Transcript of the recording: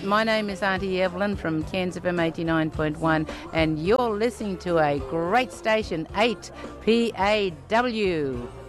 My name is Auntie Evelyn from Cairns FM 89.1, and you're listening to a great station, 8PAW.